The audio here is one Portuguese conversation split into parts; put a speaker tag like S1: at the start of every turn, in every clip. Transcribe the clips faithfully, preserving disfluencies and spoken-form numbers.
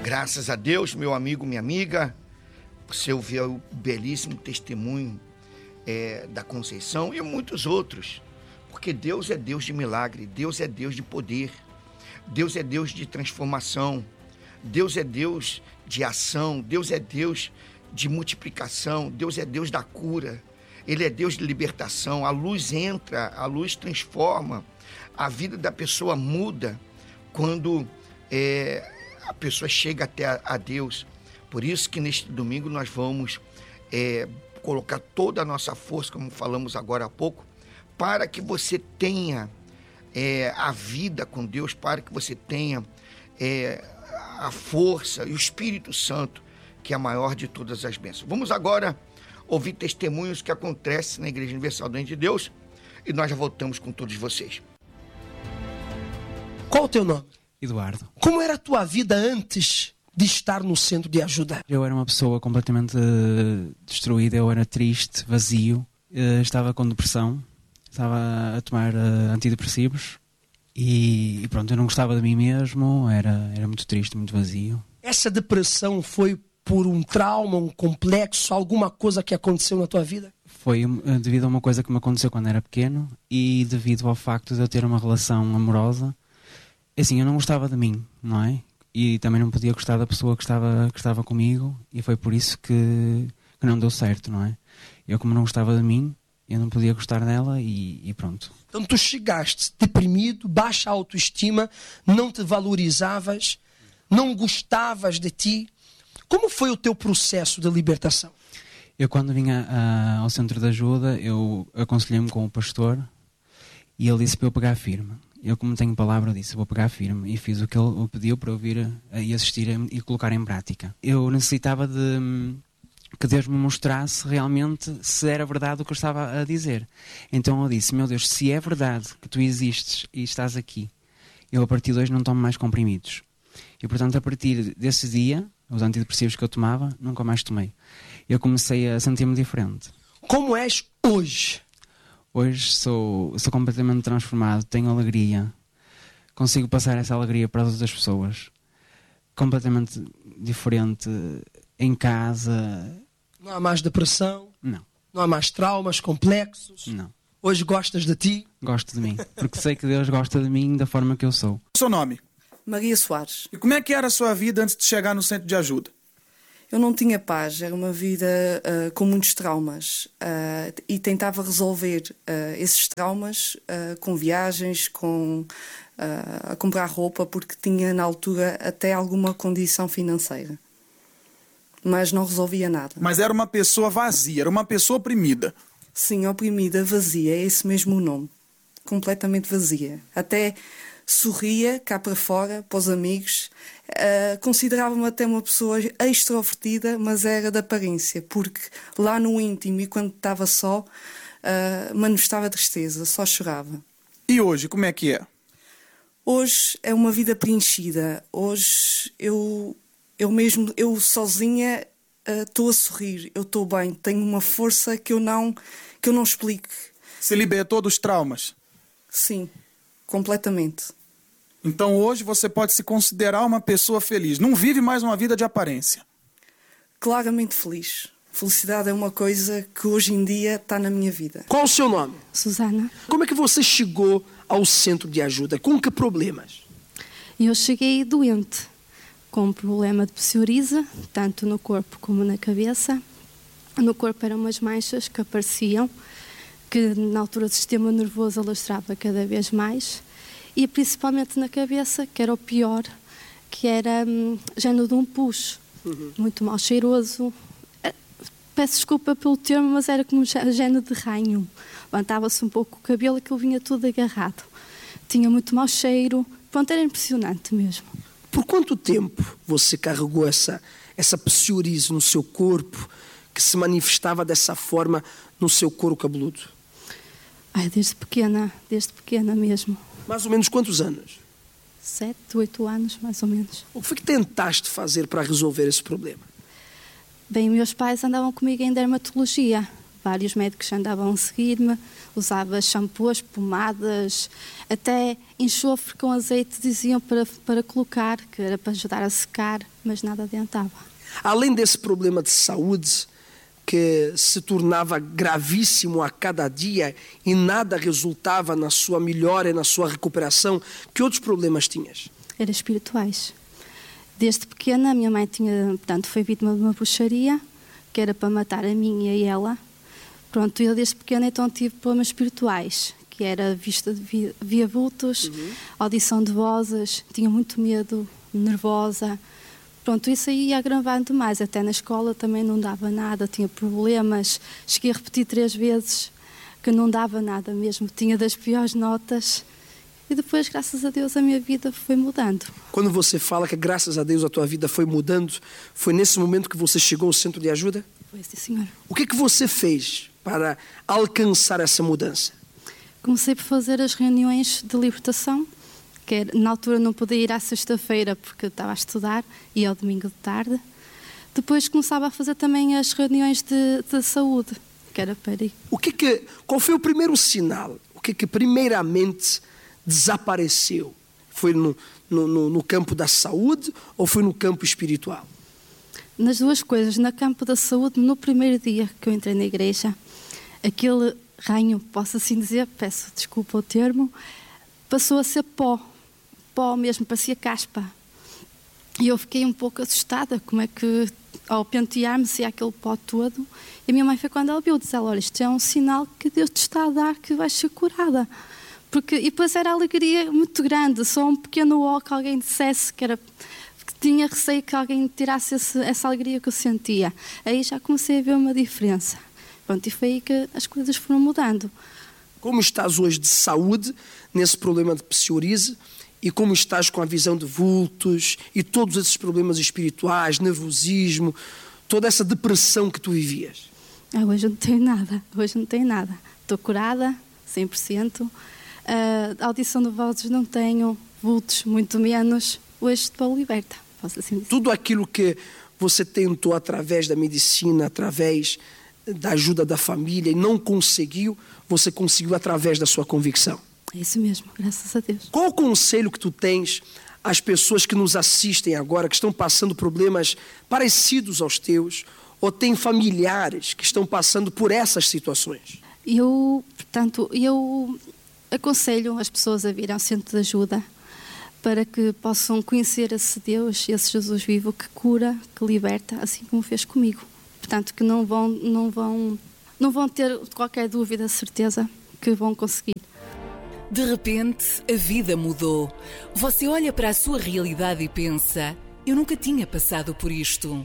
S1: Graças a Deus, meu amigo, minha amiga, você ouviu o belíssimo testemunho é, da Conceição e muitos outros, porque Deus é Deus de milagre, Deus é Deus de poder, Deus é Deus de transformação, Deus é Deus de ação, Deus é Deus de multiplicação, Deus é Deus da cura, Ele é Deus de libertação. A luz entra, a luz transforma, a vida da pessoa muda quando é, a pessoa chega até a, a Deus. Por isso que neste domingo nós vamos é, colocar toda a nossa força, como falamos agora há pouco, para que você tenha é, a vida com Deus, para que você tenha é, a força e o Espírito Santo, que é a maior de todas as bênçãos. Vamos agora ouvir testemunhos que acontecem na Igreja Universal do Reino de Deus e nós já voltamos com todos vocês.
S2: Qual o teu nome?
S3: Eduardo.
S2: Como era a tua vida antes de estar no centro de ajuda?
S3: Eu era uma pessoa completamente uh, destruída, eu era triste, vazio, uh, estava com depressão, estava a tomar uh, antidepressivos e, e pronto, eu não gostava de mim mesmo, era, era muito triste, muito vazio.
S2: Essa depressão foi por um trauma, um complexo, alguma coisa que aconteceu na tua vida?
S3: Foi uh, devido a uma coisa que me aconteceu quando era pequeno e devido ao facto de eu ter uma relação amorosa. Assim, eu não gostava de mim, não é? E também não podia gostar da pessoa que estava, que estava comigo e foi por isso que, que não deu certo, não é? Eu, como não gostava de mim, eu não podia gostar dela e, e pronto.
S2: Então tu chegaste deprimido, baixa autoestima, não te valorizavas, não gostavas de ti. Como foi o teu processo de libertação?
S3: Eu, quando vinha uh, ao centro de ajuda, eu aconselhei-me com o pastor e ele disse para eu pegar firme. Eu, como tenho palavra, disse, vou pegar firme e fiz o que ele pediu para eu vir a, e assistir a, e colocar em prática. Eu necessitava de que Deus me mostrasse realmente se era verdade o que eu estava a dizer. Então eu disse, meu Deus, se é verdade que tu existes e estás aqui, eu a partir de hoje não tomo mais comprimidos. E portanto, a partir desse dia, os antidepressivos que eu tomava, nunca mais tomei. Eu comecei a sentir-me diferente.
S2: Como és hoje?
S3: Hoje sou, sou completamente transformado, tenho alegria, consigo passar essa alegria para as outras pessoas. Completamente diferente em casa.
S2: Não há mais depressão?
S3: Não.
S2: Não há mais traumas complexos?
S3: Não.
S2: Hoje gostas de ti?
S3: Gosto de mim, porque sei que Deus gosta de mim da forma que eu sou.
S4: Seu nome?
S5: Maria Soares.
S4: E como é que era a sua vida antes de chegar no centro de ajuda?
S5: Eu não tinha paz, era uma vida uh, com muitos traumas uh, e tentava resolver uh, esses traumas uh, com viagens, com uh, a comprar roupa, porque tinha na altura até alguma condição financeira. Mas não resolvia nada.
S4: Mas era uma pessoa vazia, era uma pessoa oprimida.
S5: Sim, oprimida, vazia, é esse mesmo o nome. Completamente vazia. Até sorria cá para fora, para os amigos. Uh, considerava-me até uma pessoa extrovertida, mas era de aparência, porque lá no íntimo e quando estava só, uh, manifestava tristeza, só chorava.
S4: E hoje, como é que é?
S5: Hoje é uma vida preenchida. Hoje eu, eu mesmo, eu sozinha estou uh, a sorrir, eu estou bem, tenho uma força que eu não, que eu não explico.
S4: Se libertou dos traumas?
S5: Sim, completamente.
S4: Então hoje você pode se considerar uma pessoa feliz. Não vive mais uma vida de aparência.
S5: Claramente feliz. Felicidade é uma coisa que hoje em dia está na minha vida.
S2: Qual o seu nome?
S6: Susana.
S2: Como é que você chegou ao centro de ajuda? Com que problemas?
S6: Eu cheguei doente, com um problema de psoríase, tanto no corpo como na cabeça. No corpo eram umas manchas que apareciam, que na altura o sistema nervoso alastrava cada vez mais. E principalmente na cabeça, que era o pior, que era hum, género de um puxo, uhum. Muito mal cheiroso. Peço desculpa pelo termo, mas era como género de ranho. Levantava-se um pouco o cabelo, aquilo vinha tudo agarrado. Tinha muito mau cheiro, pronto, era impressionante mesmo.
S2: Por quanto tempo você carregou essa, essa psoríase no seu corpo, que se manifestava dessa forma no seu couro cabeludo?
S6: Ai, desde pequena, desde pequena mesmo.
S2: Mais ou menos quantos anos?
S6: Sete, oito anos, mais ou menos.
S2: O que foi que tentaste fazer para resolver esse problema?
S6: Bem, meus pais andavam comigo em dermatologia, Vários médicos andavam a seguir-me, usava shampoos, pomadas, até enxofre com azeite diziam para, para colocar, que era para ajudar a secar, mas nada adiantava.
S2: Além desse problema de saúde, que se tornava gravíssimo a cada dia e nada resultava na sua melhora e na sua recuperação, que outros problemas tinhas?
S6: Eram espirituais. Desde pequena, a minha mãe tinha, portanto, foi vítima de uma bruxaria, que era para matar a mim e a ela. Pronto, eu desde pequena então tive problemas espirituais, que era vista de via, via vultos, uhum. audição de vozes, tinha muito medo, nervosa. Pronto, isso aí ia agravando mais. Até na escola também não dava nada, tinha problemas. Cheguei a repetir três vezes que não dava nada mesmo, tinha das piores notas. E depois, graças a Deus, a minha vida foi mudando.
S2: Quando você fala que graças a Deus a tua vida foi mudando, foi nesse momento que você chegou ao centro de ajuda?
S6: Foi, sim, senhor.
S2: O que é que você fez para alcançar essa mudança?
S6: Comecei por fazer as reuniões de libertação, que era, na altura não podia ir à sexta-feira porque estava a estudar, e ao domingo de tarde. Depois começava a fazer também as reuniões de, de saúde, que era para ir.
S2: O que é que, qual foi o primeiro sinal? O que é que primeiramente desapareceu? Foi no, no, no campo da saúde ou foi no campo espiritual?
S6: Nas duas coisas. No campo da saúde, no primeiro dia que eu entrei na igreja, aquele ranho, posso assim dizer, peço desculpa o termo, passou a ser pó. Pó mesmo, parecia caspa. E eu fiquei um pouco assustada, como é que ao pentear-me se aquele pó todo. E a minha mãe foi quando ela viu, disse ela, olha, isto é um sinal que Deus te está a dar que vais ser curada. Porque, e depois era alegria muito grande, só um pequeno ó que alguém dissesse que era... que tinha receio que alguém tirasse esse, essa alegria que eu sentia. Aí já comecei a ver uma diferença. Pronto, e foi aí que as coisas foram mudando.
S2: Como estás hoje de saúde, nesse problema de psoríase, e como estás com a visão de vultos e todos esses problemas espirituais, nervosismo, toda essa depressão que tu vivias?
S6: Ah, hoje eu não tenho nada, hoje não tenho nada. Estou curada, cem por cento. Uh, audição de vozes não tenho, vultos muito menos. Hoje estou liberta, posso assim dizer.
S2: Tudo aquilo que você tentou através da medicina, através da ajuda da família e não conseguiu, você conseguiu através da sua convicção.
S6: É isso mesmo, graças a Deus.
S2: Qual o conselho que tu tens às pessoas que nos assistem agora, que estão passando problemas parecidos aos teus, ou têm familiares que estão passando por essas situações?
S6: Eu, portanto, eu aconselho as pessoas a vir ao centro de ajuda para que possam conhecer esse Deus, esse Jesus vivo que cura, que liberta, assim como fez comigo. Portanto, que não vão, não vão, não vão ter qualquer dúvida, certeza que vão conseguir.
S7: De repente, a vida mudou. Você olha para a sua realidade e pensa, eu nunca tinha passado por isto.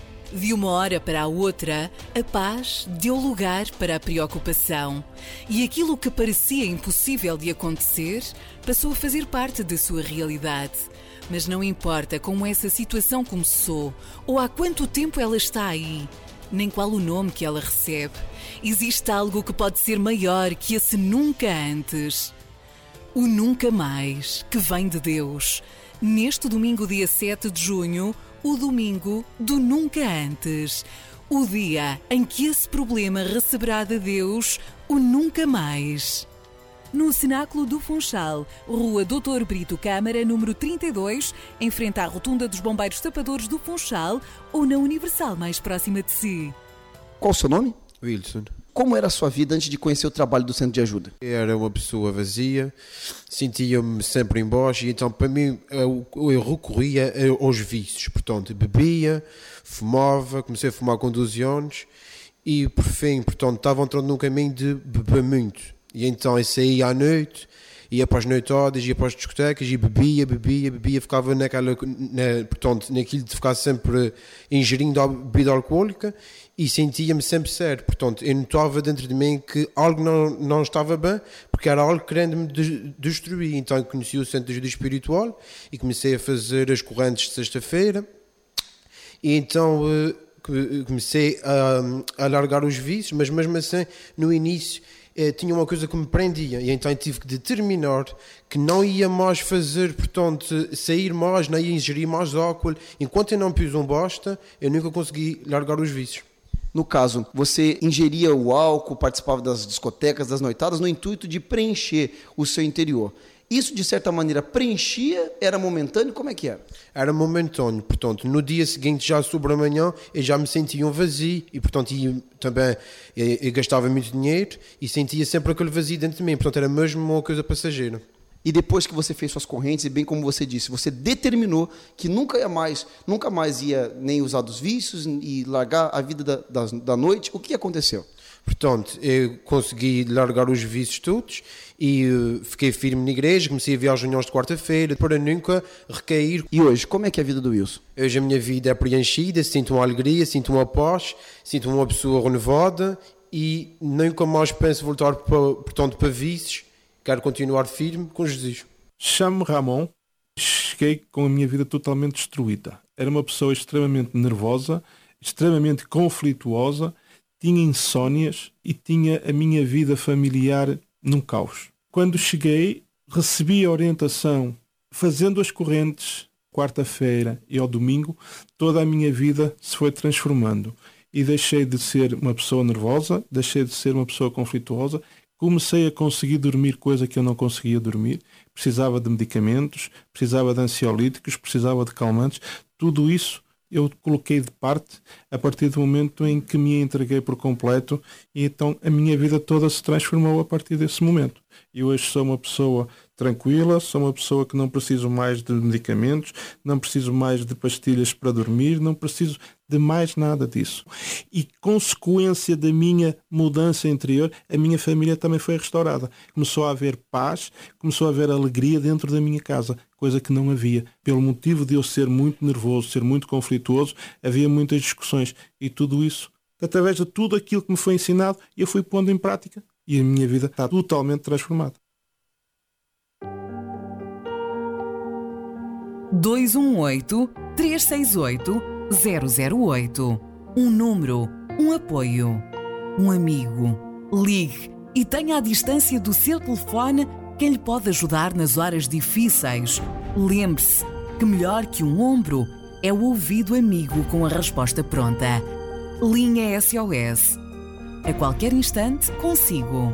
S7: De uma hora para a outra, a paz deu lugar para a preocupação. E aquilo que parecia impossível de acontecer, passou a fazer parte da sua realidade. Mas não importa como essa situação começou, ou há quanto tempo ela está aí, nem qual o nome que ela recebe. Existe algo que pode ser maior que esse nunca antes. O nunca mais, que vem de Deus. Neste domingo, dia sete de junho, o domingo do nunca antes. O dia em que esse problema receberá de Deus o nunca mais. No Cenáculo do Funchal, Rua doutor Brito Câmara, número trinta e dois, em frente à Rotunda dos Bombeiros Tapadores do Funchal, ou na Universal mais próxima de si.
S8: Qual o seu nome?
S9: Wilson.
S8: Como era a sua vida antes de conhecer o trabalho do Centro de Ajuda?
S9: Era uma pessoa vazia, sentia-me sempre em baixo, e então para mim eu, eu recorria aos vícios. Portanto, bebia, fumava, comecei a fumar com doze anos e por fim, portanto, estava entrando num caminho de beber muito. E então eu saía à noite, ia para as noitadas, ia para as discotecas e bebia, bebia, bebia, ficava naquela, na, portanto, naquilo de ficar sempre ingerindo a bebida alcoólica e sentia-me sempre sério. Portanto, eu notava dentro de mim que algo não, não estava bem, porque era algo querendo me destruir. Então eu conheci o Centro de Ajuda Espiritual e comecei a fazer as correntes de sexta-feira e então comecei a, a largar os vícios, mas mesmo assim, no início, tinha uma coisa que me prendia e então eu tive que determinar que não ia mais fazer, portanto, sair mais, não ia ingerir mais álcool. Enquanto eu não pus um bosta, eu nunca consegui largar os vícios.
S8: No caso, você ingeria o álcool, participava das discotecas, das noitadas, no intuito de preencher o seu interior. Isso, de certa maneira, preenchia? Era momentâneo? Como é que era?
S9: Era momentâneo, portanto, no dia seguinte, já sobre a manhã, eu já me sentia um vazio e, portanto, eu, também eu, eu gastava muito dinheiro e sentia sempre aquele vazio dentro de mim, portanto, era mesmo uma coisa passageira.
S8: E depois que você fez suas correntes, e bem como você disse, você determinou que nunca ia mais, nunca mais ia nem usar dos vícios e largar a vida da, da, da noite, o que aconteceu?
S9: Portanto, eu consegui largar os vícios todos e uh, fiquei firme na igreja, comecei a vir às reuniões de quarta-feira para nunca recair.
S8: E hoje, como é que é a vida do Wilson?
S9: Hoje a minha vida é preenchida, sinto uma alegria, sinto uma paz, sinto uma pessoa renovada e nunca mais penso voltar para, portanto, para vícios. Quero continuar firme com Jesus.
S10: Chamo-me Ramon, cheguei com a minha vida totalmente destruída. Era uma pessoa extremamente nervosa, extremamente conflituosa, tinha insónias e tinha a minha vida familiar num caos. Quando cheguei, recebi a orientação, fazendo as correntes, quarta-feira e ao domingo, toda a minha vida se foi transformando. E deixei de ser uma pessoa nervosa, deixei de ser uma pessoa conflituosa, comecei a conseguir dormir, coisa que eu não conseguia dormir, precisava de medicamentos, precisava de ansiolíticos, precisava de calmantes, tudo isso eu coloquei de parte a partir do momento em que me entreguei por completo e então a minha vida toda se transformou a partir desse momento. E hoje sou uma pessoa tranquila, sou uma pessoa que não preciso mais de medicamentos, não preciso mais de pastilhas para dormir, não preciso de mais nada disso. E consequência da minha mudança interior, a minha família também foi restaurada. Começou a haver paz, começou a haver alegria dentro da minha casa, coisa que não havia. Pelo motivo de eu ser muito nervoso, ser muito conflituoso, havia muitas discussões. E tudo isso, através de tudo aquilo que me foi ensinado, eu fui pondo em prática e a minha vida está totalmente transformada.
S7: dois um oito, três seis oito, zero zero oito. Um número, um apoio, um amigo. Ligue e tenha à distância do seu telefone quem lhe pode ajudar nas horas difíceis. Lembre-se que melhor que um ombro é o ouvido amigo com a resposta pronta. Linha S O S. A qualquer instante, consigo.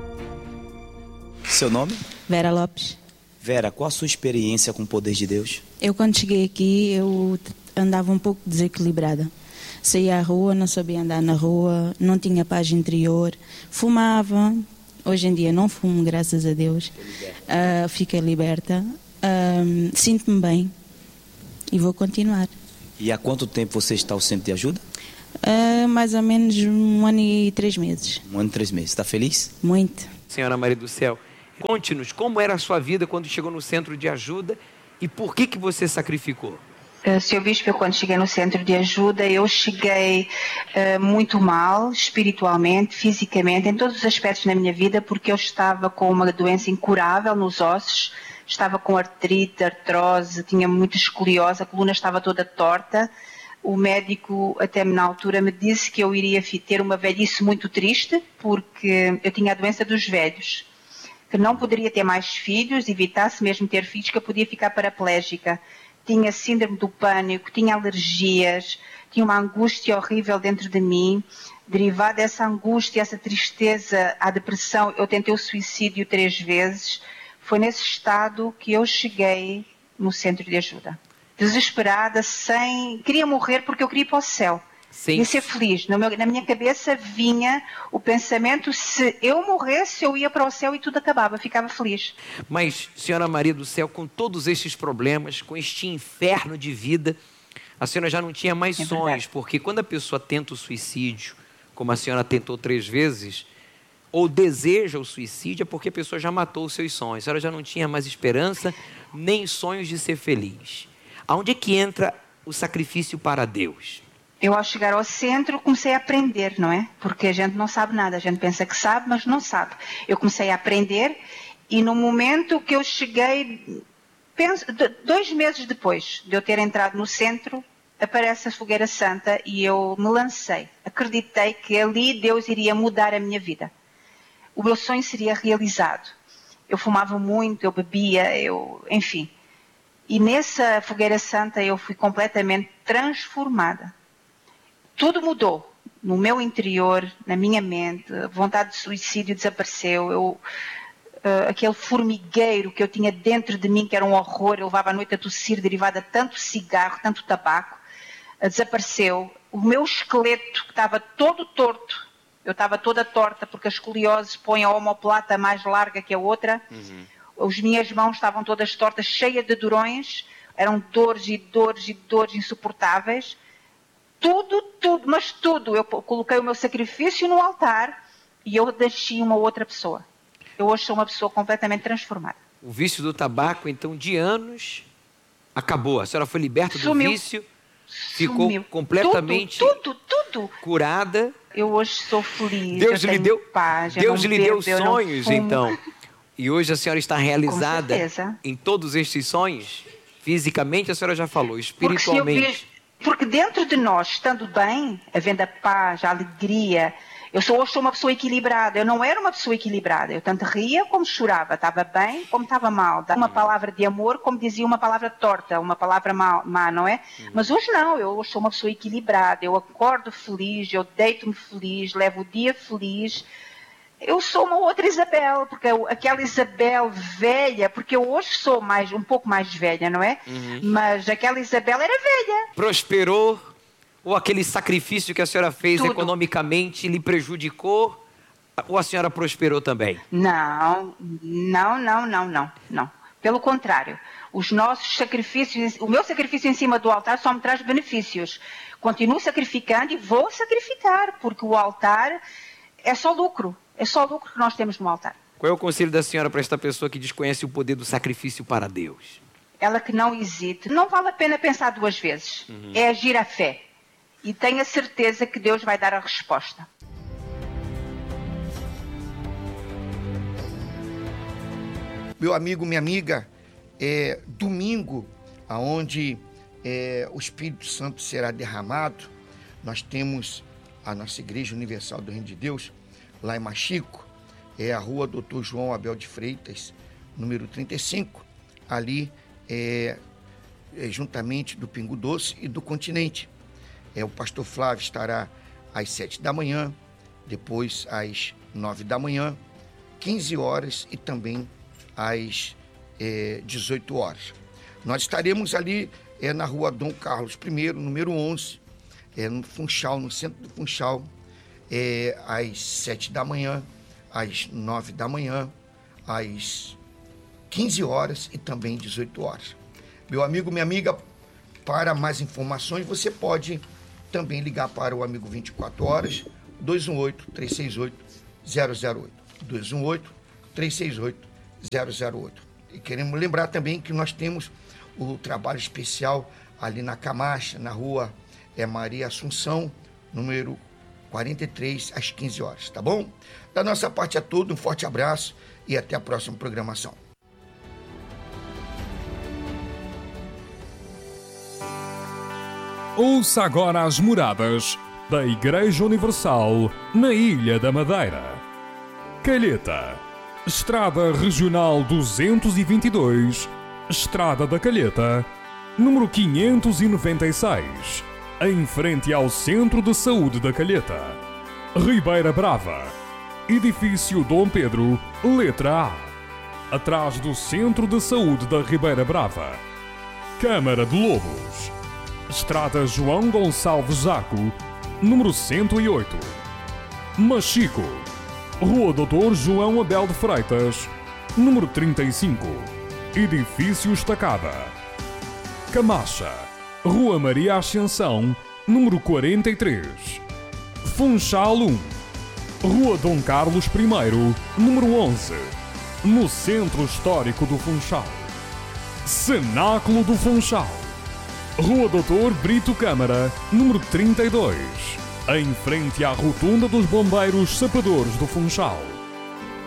S11: Seu nome?
S12: Vera Lopes.
S11: Vera, qual a sua experiência com o poder de Deus?
S12: Eu, quando cheguei aqui, eu andava um pouco desequilibrada. Saía à rua, não sabia andar na rua, não tinha paz interior, fumava. Hoje em dia não fumo, graças a Deus. Uh, fiquei liberta. Uh, sinto-me bem e vou continuar.
S11: E há quanto tempo você está ao centro de ajuda?
S12: Uh, mais ou menos um ano e três meses.
S11: Um ano e três meses. Está feliz?
S12: Muito.
S13: Senhora Maria do Céu, conte-nos como era a sua vida quando chegou no centro de ajuda e por que que você sacrificou?
S14: Uh, Senhor Bispo, eu quando cheguei no centro de ajuda, eu cheguei uh, muito mal, espiritualmente, fisicamente, em todos os aspectos na minha vida, porque eu estava com uma doença incurável nos ossos, estava com artrite, artrose, tinha muita escoliose, a coluna estava toda torta. O médico, até na altura, me disse que eu iria ter uma velhice muito triste, porque eu tinha a doença dos velhos, que não poderia ter mais filhos, evitasse mesmo ter filhos, que eu podia ficar paraplégica. Tinha síndrome do pânico, tinha alergias, tinha uma angústia horrível dentro de mim. Derivada dessa angústia, essa tristeza, a depressão, eu tentei o suicídio três vezes. Foi nesse estado que eu cheguei no centro de ajuda. Desesperada, sem... Queria morrer porque eu queria ir para o céu.
S13: Sim.
S14: Ia ser feliz. No meu, na minha cabeça vinha o pensamento, se eu morresse, eu ia para o céu e tudo acabava, ficava feliz.
S13: Mas, Senhora Maria do Céu, com todos estes problemas, com este inferno de vida, a senhora já não tinha mais é sonhos, verdade. Porque quando a pessoa tenta o suicídio, como a senhora tentou três vezes, ou deseja o suicídio, é porque a pessoa já matou os seus sonhos. A senhora já não tinha mais esperança, nem sonhos de ser feliz. Aonde é que entra o sacrifício para Deus?
S14: Eu, ao chegar ao centro, comecei a aprender, não é? Porque a gente não sabe nada, a gente pensa que sabe, mas não sabe. Eu comecei a aprender e no momento que eu cheguei, penso, dois meses depois de eu ter entrado no centro, aparece a Fogueira Santa e eu me lancei. Acreditei que ali Deus iria mudar a minha vida. O meu sonho seria realizado. Eu fumava muito, eu bebia, eu, enfim. E nessa Fogueira Santa eu fui completamente transformada. Tudo mudou. no meu interior, na minha mente, a vontade de suicídio desapareceu. Eu, uh, aquele formigueiro que eu tinha dentro de mim, que era um horror, eu levava a noite a tossir, derivada de tanto cigarro, tanto tabaco, uh, desapareceu. O meu esqueleto, que estava todo torto, eu estava toda torta, porque a escoliose põe a omoplata mais larga que a outra. Uhum. As minhas mãos estavam todas tortas, cheias de durões, eram dores e dores e dores insuportáveis. Tudo, tudo, mas tudo. Eu coloquei o meu sacrifício no altar e eu deixei uma outra pessoa. Eu hoje sou uma pessoa completamente transformada.
S13: O vício do tabaco, então, de anos, acabou. A senhora foi liberta
S14: Sumiu.
S13: do vício, ficou
S14: Sumiu.
S13: completamente
S14: tudo, tudo, tudo.
S13: curada.
S14: Eu hoje sou feliz,
S13: Deus
S14: eu
S13: lhe
S14: tenho
S13: deu,
S14: paz, eu
S13: Deus
S14: não
S13: lhe
S14: bebo,
S13: deu
S14: eu não
S13: sonhos,
S14: fumo.
S13: então. E hoje a senhora está realizada
S14: Com certeza.
S13: em todos estes sonhos? Fisicamente, a senhora já falou,
S14: Porque, se eu
S13: espiritualmente.
S14: vejo, porque dentro de nós, estando bem, havendo a paz, a alegria, eu sou, hoje sou uma pessoa equilibrada. Eu não era uma pessoa equilibrada. Eu tanto ria como chorava. Estava bem como estava mal. Dava uma palavra de amor como dizia uma palavra torta, uma palavra má, má não é? Uhum. Mas hoje não. Eu hoje sou uma pessoa equilibrada. Eu acordo feliz, eu deito-me feliz, levo o dia feliz. Eu sou uma outra Isabel, porque aquela Isabel velha, porque eu hoje sou mais, um pouco mais velha, não é? Uhum. Mas aquela Isabel era velha.
S13: Prosperou? Ou aquele sacrifício que a senhora fez
S14: Tudo.
S13: economicamente lhe prejudicou? Ou a senhora prosperou também?
S14: Não, não, não, não, não, não. Pelo contrário, os nossos sacrifícios, o meu sacrifício em cima do altar só me traz benefícios. Continuo sacrificando e vou sacrificar, porque o altar é só lucro. É só lucro que nós temos no altar.
S13: Qual é o conselho da senhora para esta pessoa que desconhece o poder do sacrifício para Deus?
S14: Ela que não hesite. Não vale a pena pensar duas vezes. Uhum. É agir a fé. E tenha certeza que Deus vai dar a resposta.
S1: Meu amigo, minha amiga, é domingo, aonde é, o Espírito Santo será derramado, nós temos a nossa Igreja Universal do Reino de Deus, lá em Machico, é a rua doutor João Abel de Freitas, número trinta e cinco, ali é, é, juntamente do Pingo Doce e do Continente. É, o pastor Flávio estará às sete da manhã, depois às nove da manhã, quinze horas e também às é, dezoito horas. Nós estaremos ali é, na rua Dom Carlos I, número onze, é, no Funchal, no centro do Funchal, é, às sete da manhã, às nove da manhã, às quinze horas e também dezoito horas. Meu amigo, minha amiga, para mais informações, você pode também ligar para o amigo vinte e quatro horas, dois um oito, três seis oito, zero zero oito. dois um oito, três seis oito, zero zero oito. E queremos lembrar também que nós temos o trabalho especial ali na Camacha, na rua é Maria Assunção, número quarenta e três, às quinze horas, tá bom? Da nossa parte é tudo, um forte abraço e até a próxima programação.
S15: Ouça agora as moradas da Igreja Universal na Ilha da Madeira. Calheta, Estrada Regional duzentos e vinte e dois, Estrada da Calheta, número quinhentos e noventa e seis, em frente ao Centro de Saúde da Calheta. Ribeira Brava, Edifício Dom Pedro, letra A, atrás do Centro de Saúde da Ribeira Brava. Câmara de Lobos, Estrada João Gonçalves Zaco, número cento e oito. Machico, Rua doutor João Abel de Freitas, número trinta e cinco, Edifício Estacada. Camacha, Rua Maria Ascensão, número quarenta e três. Funchal um, Rua Dom Carlos I, número onze, no Centro Histórico do Funchal. Cenáculo do Funchal, Rua doutor Brito Câmara, número trinta e dois, em frente à Rotunda dos Bombeiros Sapadores do Funchal.